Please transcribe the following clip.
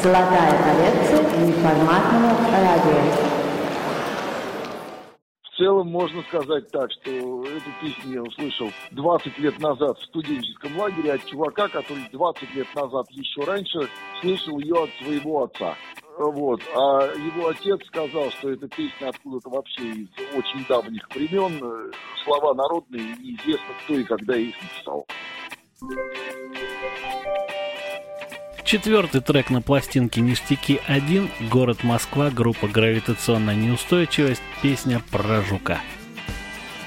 Золотая коллекция неформатного радио. В целом можно сказать так, что эту песню я услышал 20 лет назад в студенческом лагере от чувака, который 20 лет назад еще раньше слышал ее от своего отца. Вот. А его отец сказал, что эта песня откуда-то вообще из очень давних времен, слова народные, неизвестно кто и когда их написал. Четвертый трек на пластинке «Ништяки-1», город Москва, группа «Гравитационная неустойчивость», песня про жука.